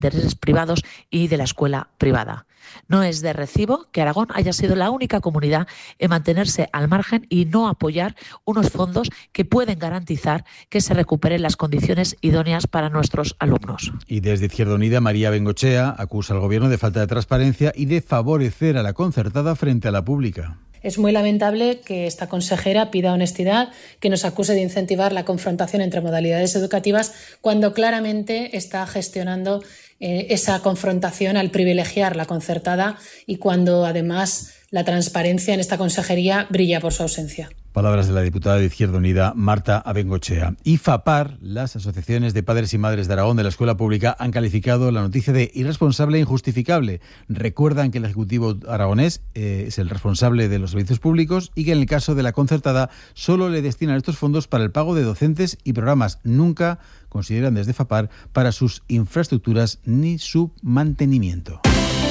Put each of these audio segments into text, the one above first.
intereses privados y de la escuela privada. No es de recibo que Aragón haya sido la única comunidad en mantenerse al margen y no apoyar unos fondos que pueden garantizar que se recuperen las condiciones idóneas para nuestros alumnos. Y desde Izquierda Unida, María Bengoechea acusa al Gobierno de falta de transparencia y de favorecer a la concertada frente a la pública. Es muy lamentable que esta consejera pida honestidad, que nos acuse de incentivar la confrontación entre modalidades educativas, cuando claramente está gestionando esa confrontación al privilegiar la concertada y cuando además la transparencia en esta consejería brilla por su ausencia. Palabras de la diputada de Izquierda Unida, Marta Abengoechea. Y FAPAR, las asociaciones de padres y madres de Aragón de la escuela pública, han calificado la noticia de irresponsable e injustificable. Recuerdan que el Ejecutivo aragonés es el responsable de los servicios públicos y que en el caso de la concertada solo le destinan estos fondos para el pago de docentes y programas. Nunca consideran desde FAPAR para sus infraestructuras ni su mantenimiento.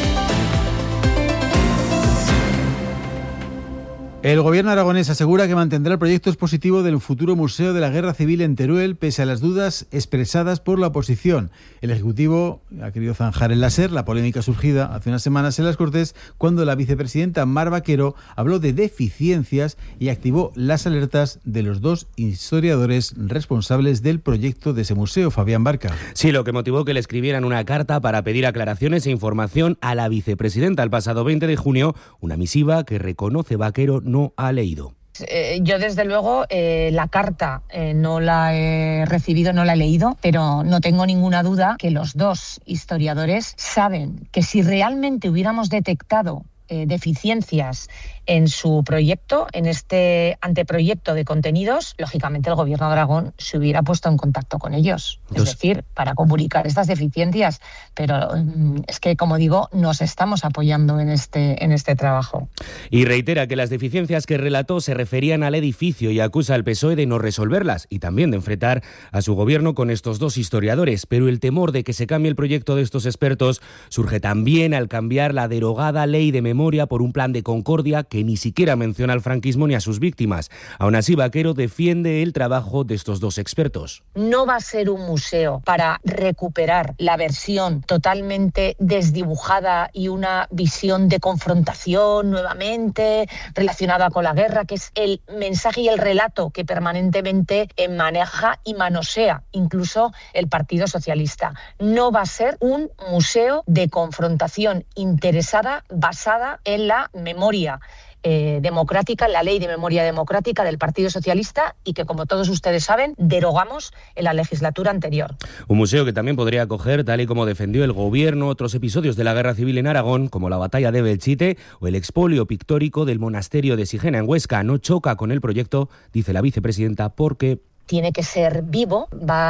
El Gobierno aragonés asegura que mantendrá el proyecto expositivo del futuro Museo de la Guerra Civil en Teruel, pese a las dudas expresadas por la oposición. El Ejecutivo ha querido zanjar el láser la polémica surgida hace unas semanas en las Cortes, cuando la vicepresidenta Mar Vaquero habló de deficiencias y activó las alertas de los dos historiadores responsables del proyecto de ese museo, Fabián Barca. Sí, lo que motivó que le escribieran una carta para pedir aclaraciones e información a la vicepresidenta el pasado 20 de junio, una misiva que reconoce Vaquero no ha leído. Yo desde luego la carta no la he recibido, no la he leído, pero no tengo ninguna duda que los dos historiadores saben que si realmente hubiéramos detectado deficiencias en su proyecto, en este anteproyecto de contenidos, lógicamente el Gobierno de Aragón se hubiera puesto en contacto con ellos, es decir, para comunicar estas deficiencias, pero es que, como digo, nos estamos apoyando en este trabajo. Y reitera que las deficiencias que relató se referían al edificio y acusa al PSOE de no resolverlas y también de enfrentar a su Gobierno con estos dos historiadores, pero el temor de que se cambie el proyecto de estos expertos surge también al cambiar la derogada Ley de Memoria por un plan de concordia que ni siquiera menciona al franquismo ni a sus víctimas. Aún así, Vaquero defiende el trabajo de estos dos expertos. No va a ser un museo para recuperar la versión totalmente desdibujada y una visión de confrontación nuevamente relacionada con la guerra, que es el mensaje y el relato que permanentemente maneja y manosea incluso el Partido Socialista. No va a ser un museo de confrontación interesada basada en la memoria democrática, la Ley de Memoria Democrática del Partido Socialista y que, como todos ustedes saben, derogamos en la legislatura anterior. Un museo que también podría acoger, tal y como defendió el Gobierno, otros episodios de la Guerra Civil en Aragón, como la Batalla de Belchite o el expolio pictórico del monasterio de Sigena en Huesca. No choca con el proyecto, dice la vicepresidenta, porque tiene que ser vivo,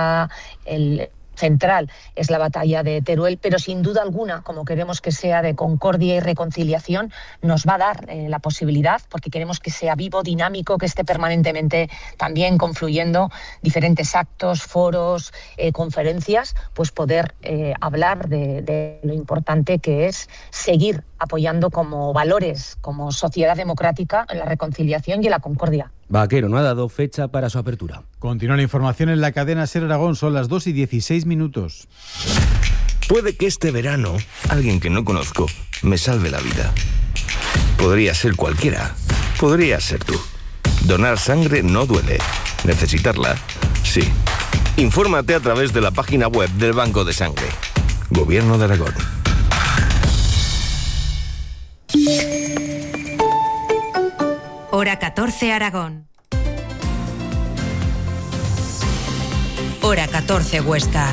central es la batalla de Teruel, pero sin duda alguna, como queremos que sea de concordia y reconciliación, nos va a dar la posibilidad, porque queremos que sea vivo, dinámico, que esté permanentemente también confluyendo diferentes actos, foros, conferencias, pues poder hablar de lo importante que es seguir apoyando como valores, como sociedad democrática, en la reconciliación y en la concordia. Vaquero no ha dado fecha para su apertura. Continúa la información en la cadena SER Aragón, son las 2:16. Puede que este verano alguien que no conozco me salve la vida. Podría ser cualquiera. Podría ser tú. Donar sangre no duele. Necesitarla, sí. Infórmate a través de la página web del Banco de Sangre. Gobierno de Aragón. Hora 14 Aragón. Hora 14 Huesca.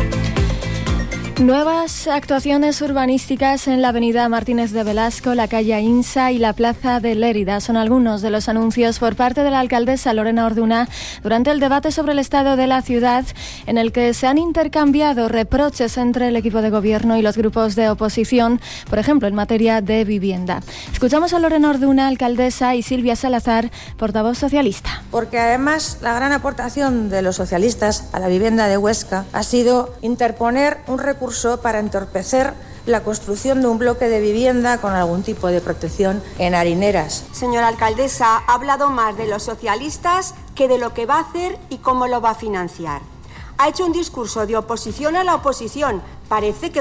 Nuevas actuaciones urbanísticas en la avenida Martínez de Velasco, la calle Insa y la plaza de Lérida son algunos de los anuncios por parte de la alcaldesa Lorena Orduna durante el debate sobre el estado de la ciudad, en el que se han intercambiado reproches entre el equipo de gobierno y los grupos de oposición, por ejemplo, en materia de vivienda. Escuchamos a Lorena Orduna, alcaldesa, y Silvia Salazar, portavoz socialista. Porque además la gran aportación de los socialistas a la vivienda de Huesca ha sido interponer un recurso para entorpecer la construcción de un bloque de vivienda con algún tipo de protección en harineras. Señora alcaldesa, ha hablado más de los socialistas que de lo que va a hacer y cómo lo va a financiar. ha hecho un discurso de oposición a la oposición. Parece que